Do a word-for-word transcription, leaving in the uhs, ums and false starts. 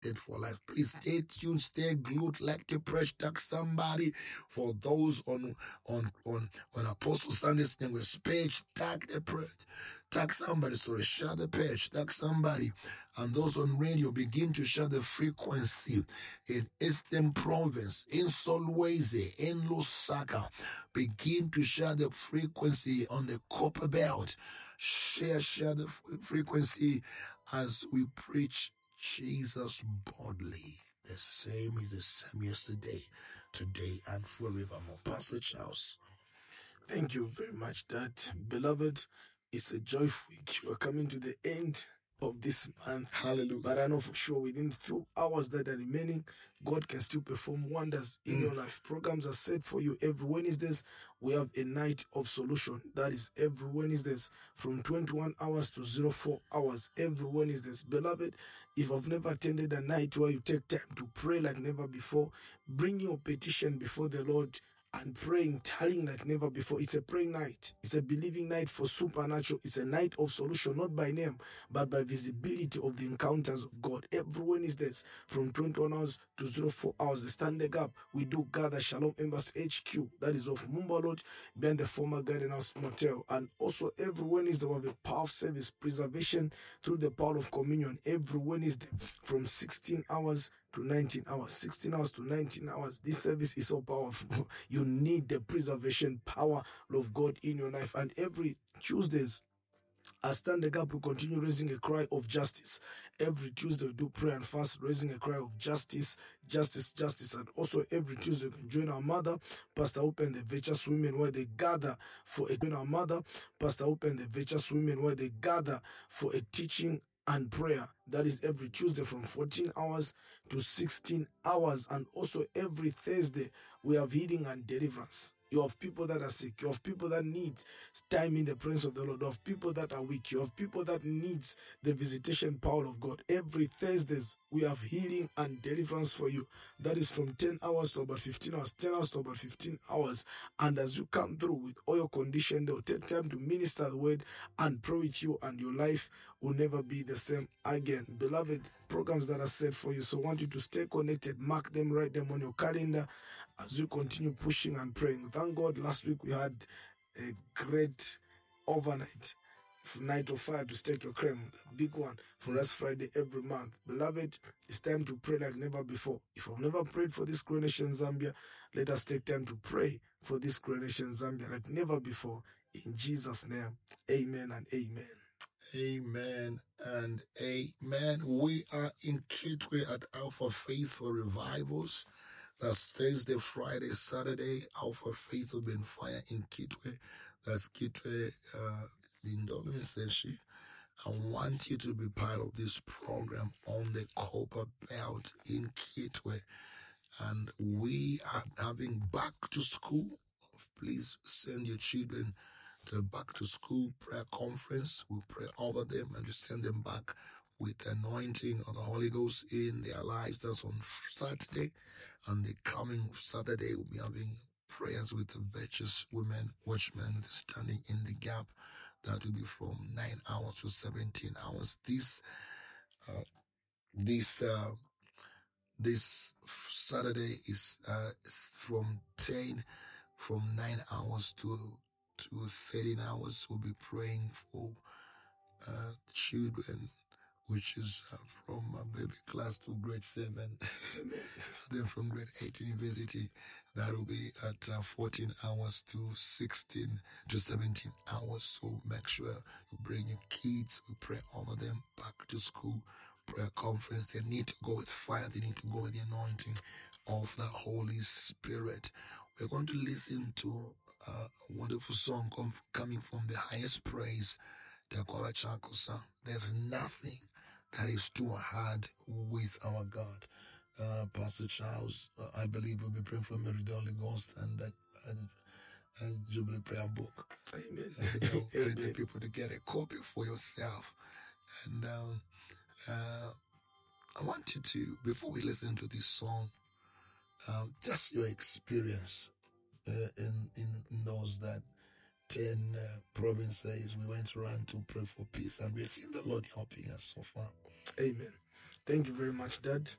connected for life. Please stay tuned, stay glued like the press. Tag somebody. For those on on on on Apostle Sunday's English page, tag the press. Tag somebody, sorry, share the page, tag somebody. And those on radio, begin to share the frequency in Eastern Province, in Solwezi, in Lusaka. Begin to share the frequency on the Copper Belt. Share, share the frequency as we preach Jesus boldly. The same is the same yesterday, today, and forevermore. Pastor Charles. Thank you very much, Dad. Beloved, it's a joyful week. We're coming to the end of this month. Hallelujah. But I know for sure within the few hours that are remaining, God can still perform wonders in mm. your life. Programs are set for you every Wednesdays. We have a night of solution. That is every Wednesdays from twenty-one hours to zero four hours every Wednesdays. Beloved, if I've never attended a night where you take time to pray like never before, bring your petition before the Lord and praying, telling like never before. It's a praying night. It's a believing night for supernatural. It's a night of solution, not by name, but by visibility of the encounters of God. Every Wednesdays from twenty-one hours to zero four hours, the Stand the Gap, we do gather Shalom Embassy H Q, that is off Mumba Road, behind the former Garden House Motel. And also every Wednesday we have a power service, preservation through the power of communion. Every Wednesday from sixteen hours to nineteen hours, sixteen hours to nineteen hours. This service is so powerful. You need the preservation power of God in your life. And every Tuesdays, I Stand the Gap, we continue raising a cry of justice. Every Tuesday we do prayer and fast, raising a cry of justice, justice, justice. And also every Tuesday we can join our mother, Pastor Open the Virtuous Women, where they gather for a join our mother, Pastor Open the Virtuous Women, where they gather for a teaching and prayer. That is every Tuesday from fourteen hours to sixteen hours. And also every Thursday we have healing and deliverance. You have people that are sick. You have people that need time in the presence of the Lord. You have people that are weak. You have people that needs the visitation power of God. Every Thursdays, we have healing and deliverance for you. That is from ten hours to about fifteen hours. ten hours to about fifteen hours. And as you come through with all your condition, they will take time to minister the word and pray with you, and your life will never be the same again. Beloved, programs that are set for you. So I want you to stay connected. Mark them, write them on your calendar as you continue pushing and praying. Thank God last week we had a great overnight night of fire to stake your claim, a big one for us Friday every month. Beloved, it's time to pray like never before. If I've never prayed for this great nation Zambia, let us take time to pray for this great nation Zambia like never before. In Jesus' name, amen and amen. Amen and amen. We are in Kitwe at Alpha Faith for revivals. That's Thursday, Friday, Saturday. Alpha Faith will be in fire in Kitwe. That's Kitwe, uh, Lindolin Senshi. I want you to be part of this program on the Copper Belt in Kitwe. And we are having back to school. Please send your children to the back to school prayer conference. We'll pray over them and send them back with the anointing of the Holy Ghost in their lives. That's on Saturday. And the coming Saturday, we'll be having prayers with the virtuous women, watchmen standing in the gap. That will be from nine hours to seventeen hours. This, uh, this, uh, this Saturday is, uh, from ten, from nine hours to, to thirteen hours. We'll be praying for, uh, children, which is uh, from uh, baby class to grade seven, then from grade eight to university. That will be at uh, fourteen hours to sixteen to seventeen hours. So make sure you bring your kids. We pray over them back to school, prayer conference. They need to go with fire. They need to go with the anointing of the Holy Spirit. We're going to listen to uh, a wonderful song com- coming from the highest praise, Takora Chakosa. There's nothing that is too hard with our God. Uh, Pastor Charles, uh, I believe, will be praying from the Holy Ghost and that uh, uh, Jubilee Prayer Book. Amen. And, uh, encourage people to get a copy for yourself. And um, uh, I want you to, before we listen to this song, um, just your experience uh, in, in in those that ten uh, provinces we went around to pray for peace, and we've seen the Lord helping us so far. Amen. Thank you very much, Dad.